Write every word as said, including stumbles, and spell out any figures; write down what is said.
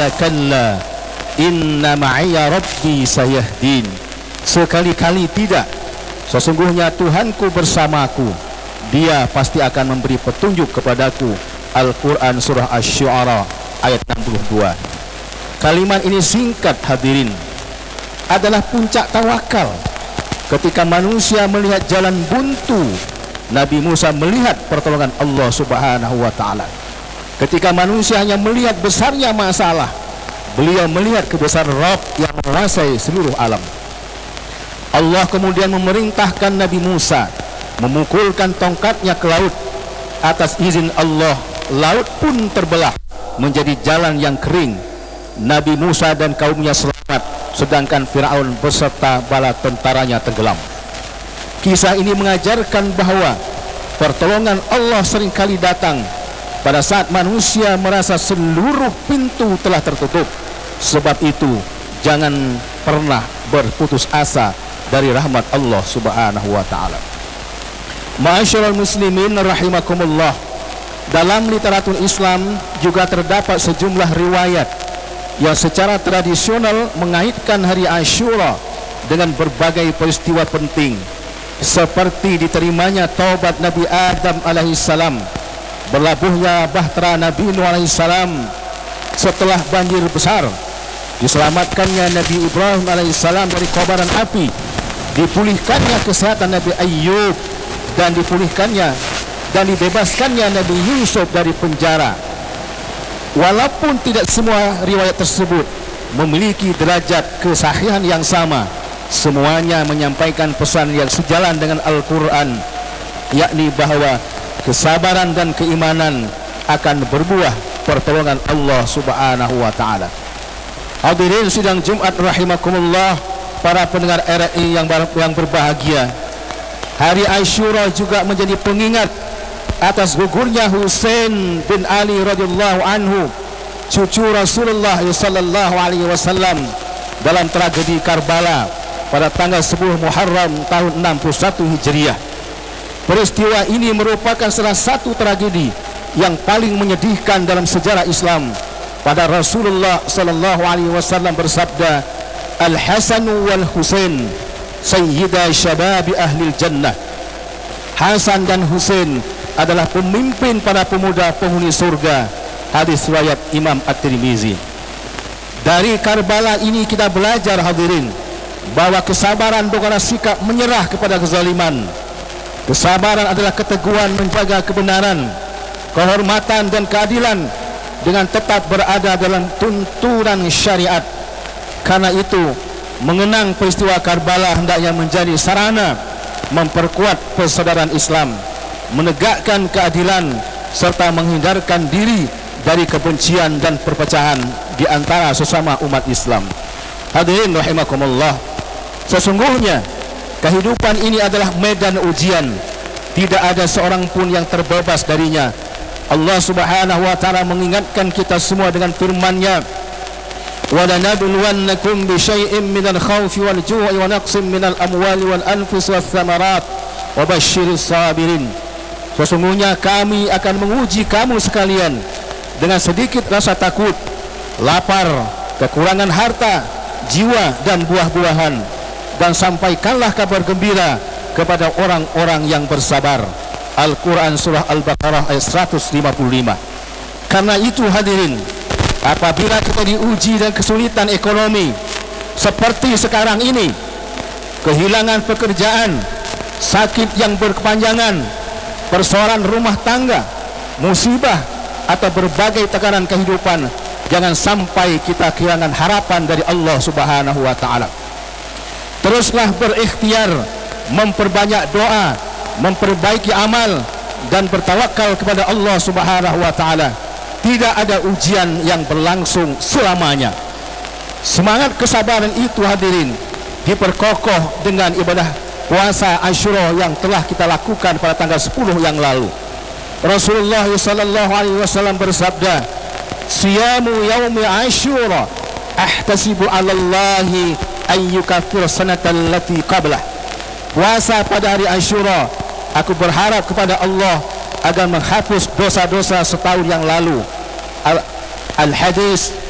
qala kalla inna ma'iya rabbi sayahdin. Sekali-kali tidak, sesungguhnya Tuhanku bersamaku, Dia pasti akan memberi petunjuk kepadaku. Al-Quran surah Asy-Syu'ara ayat enam puluh dua. Kalimat ini singkat hadirin, adalah puncak tawakal. Ketika manusia melihat jalan buntu, Nabi Musa melihat pertolongan Allah subhanahu wa ta'ala. Ketika manusia hanya melihat besarnya masalah, beliau melihat kebesaran Rabb yang menguasai seluruh alam. Allah kemudian memerintahkan Nabi Musa memukulkan tongkatnya ke laut. Atas izin Allah, laut pun terbelah menjadi jalan yang kering. Nabi Musa dan kaumnya selamat, sedangkan Fir'aun beserta bala tentaranya tenggelam. Kisah ini mengajarkan bahwa pertolongan Allah seringkali datang pada saat manusia merasa seluruh pintu telah tertutup. Sebab itu, jangan pernah berputus asa dari rahmat Allah subhanahu wa ta'ala. Ma'asyiral muslimin rahimakumullah, dalam literatur Islam juga terdapat sejumlah riwayat yang secara tradisional mengaitkan hari Asyura dengan berbagai peristiwa penting, seperti diterimanya taubat Nabi Adam alaihissalam, berlabuhnya bahtera Nabi Nuh alaihissalam setelah banjir besar, diselamatkannya Nabi Ibrahim alaihissalam dari kobaran api, dipulihkannya kesehatan Nabi Ayyub, dan dipulihkannya dan dibebaskannya Nabi Yusuf dari penjara. Walaupun tidak semua riwayat tersebut memiliki derajat kesahihan yang sama, semuanya menyampaikan pesan yang sejalan dengan Al-Quran, yakni bahwa kesabaran dan keimanan akan berbuah pertolongan Allah subhanahu wa ta'ala. Hadirin sidang Jumat rahimakumullah, para pendengar R I yang, yang berbahagia, hari Asyura juga menjadi pengingat atas gugurnya Husain bin Ali radhiyallahu anhu, cucu Rasulullah sallallahu alaihi wasallam, dalam tragedi Karbala pada tanggal sepuluh Muharram tahun enam puluh satu Hijriah. Peristiwa ini merupakan salah satu tragedi yang paling menyedihkan dalam sejarah Islam. Pada Rasulullah sallallahu alaihi wasallam bersabda, Al-Hasan wal Husain sayyida syababi ahli jannah. Hasan dan Husain adalah pemimpin para pemuda penghuni surga. Hadis riwayat Imam At-Tirmizi. Dari Karbala ini kita belajar hadirin bahwa kesabaran bukanlah sikap menyerah kepada kezaliman. Kesabaran adalah keteguhan menjaga kebenaran, kehormatan dan keadilan dengan tetap berada dalam tuntunan syariat. Karena itu, mengenang peristiwa Karbala hendaknya menjadi sarana memperkuat persaudaraan Islam, menegakkan keadilan, serta menghindarkan diri dari kebencian dan perpecahan di antara sesama umat Islam. Hadirin rahimakumullah, sesungguhnya kehidupan ini adalah medan ujian. Tidak ada seorang pun yang terbebas darinya. Allah subhanahu wa ta'ala mengingatkan kita semua dengan firman-Nya, وَلَنَبْلُوَنَّكُمْ بِشَيْءٍ مِنَ الْخَوْفِ وَالْجُوعِ وَنَقْصٍ مِنَ الْأَمْوَالِ وَالْأَنْفُسِ وَالثَّمَرَاتِ وَبَشِّرِ الصَّابِرِينَ. Sesungguhnya kami akan menguji kamu sekalian dengan sedikit rasa takut, lapar, kekurangan harta, jiwa dan buah-buahan, dan sampaikanlah kabar gembira kepada orang-orang yang bersabar. Al-Quran surah Al-Baqarah ayat seratus lima puluh lima. Karena itu hadirin, apabila kita diuji dan kesulitan ekonomi seperti sekarang ini, kehilangan pekerjaan, sakit yang berkepanjangan, persoalan rumah tangga, musibah, atau berbagai tekanan kehidupan, jangan sampai kita kehilangan harapan dari Allah subhanahu wa ta'ala. Teruslah berikhtiar, memperbanyak doa, memperbaiki amal, dan bertawakal kepada Allah subhanahu wa ta'ala. Tidak ada ujian yang berlangsung selamanya. Semangat kesabaran itu hadirin diperkokoh dengan ibadah puasa Asyura yang telah kita lakukan pada tanggal sepuluh yang lalu. Rasulullah sallallahu alaihi wasallam bersabda, "Siyamu yaumi Asyura ahtasibu 'ala Allahi an yukaffir sanatan lati qablah." Puasa pada hari Asyura, aku berharap kepada Allah agar menghapus dosa-dosa setahun yang lalu. Al-Hadis